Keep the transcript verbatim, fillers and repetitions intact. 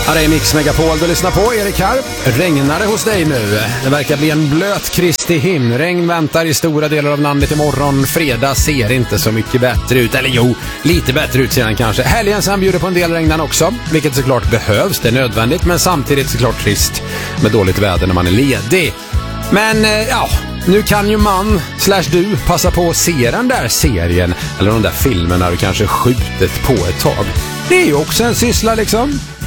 Ja, det är Mix Megapol, du lyssnar på Erik här. Regnar det hos dig nu? Det verkar bli en blöt Kristi himn. Regn väntar i stora delar av landet imorgon. Fredag ser inte så mycket bättre ut. Eller jo, lite bättre ut sedan kanske. Helgen sen bjuder på en del regnan också. Vilket såklart behövs, det är nödvändigt. Men samtidigt såklart trist med dåligt väder när man är ledig. Men ja, nu kan ju man slash du passa på att se den där serien. Eller de där filmerna du kanske skjutit på ett tag. Det är ju också en syssla liksom.